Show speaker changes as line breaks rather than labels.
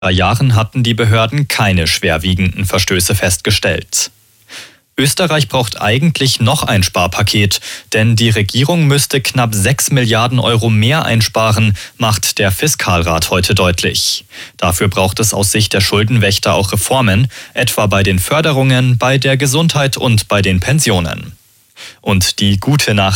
Jahren hatten die Behörden keine schwerwiegenden Verstöße festgestellt. Österreich braucht eigentlich noch ein Sparpaket, denn die Regierung müsste knapp 6 Milliarden Euro mehr einsparen, macht der Fiskalrat heute deutlich. Dafür braucht es aus Sicht der Schuldenwächter auch Reformen, etwa bei den Förderungen, bei der Gesundheit und bei den Pensionen. Und die gute Nachricht: